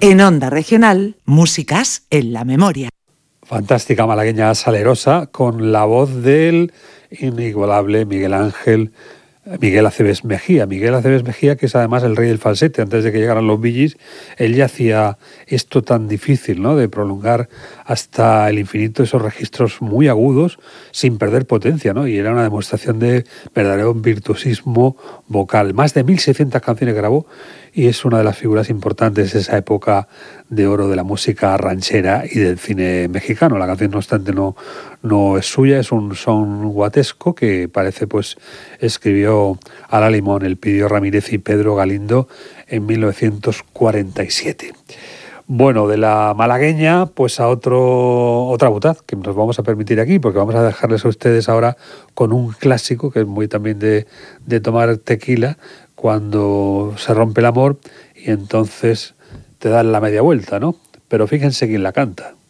En Onda Regional, Músicas en la Memoria. Fantástica malagueña salerosa con la voz del inigualable Miguel Aceves Mejía. Miguel Aceves Mejía, que es además el rey del falsete. Antes de que llegaran los Bee Gees, él ya hacía esto tan difícil, ¿no?, de prolongar hasta el infinito esos registros muy agudos sin perder potencia, ¿no? Y era una demostración de verdadero virtuosismo vocal. Más de 1.600 canciones grabó y es una de las figuras importantes de esa época de oro de la música ranchera y del cine mexicano. La canción, no obstante, no es suya, es un son guatesco que parece pues escribió Ala Limón, Elpidio Ramírez y Pedro Galindo en 1947. Bueno, de la malagueña pues a otra butad que nos vamos a permitir aquí, porque vamos a dejarles a ustedes ahora con un clásico que es muy también de tomar tequila cuando se rompe el amor y entonces te dan la media vuelta, ¿no? Pero fíjense quién la canta.